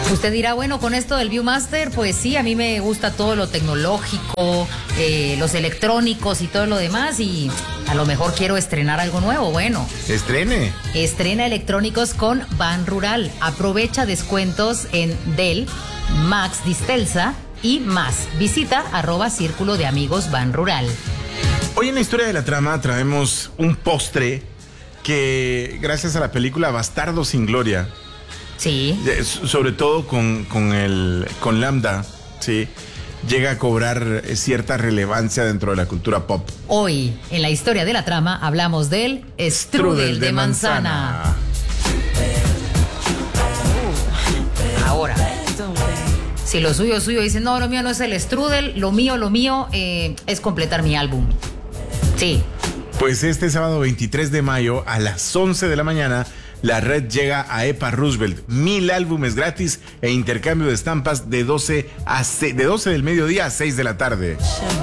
Usted dirá, bueno, con esto del Viewmaster, pues sí, a mí me gusta todo lo tecnológico, los electrónicos y todo lo demás, y a lo mejor quiero estrenar algo nuevo. Bueno, estrena electrónicos con Ban Rural. Aprovecha descuentos en Dell, Max Distelsa y más. Visita @Círculo de Amigos Ban Rural. Hoy en la historia de la trama traemos un postre que, gracias a la película Bastardos sin Gloria, sí, sobre todo con Lambda, sí, llega a cobrar cierta relevancia dentro de la cultura pop. Hoy, en la historia de la trama, hablamos del strudel de manzana. Ahora, si lo suyo dicen, no, lo mío no es el strudel, lo mío es completar mi álbum. Sí. Pues este sábado 23 de mayo a las 11 de la mañana, la red llega a EPA Roosevelt. 1000 álbumes gratis e intercambio de estampas de 12 del mediodía a 6 de la tarde.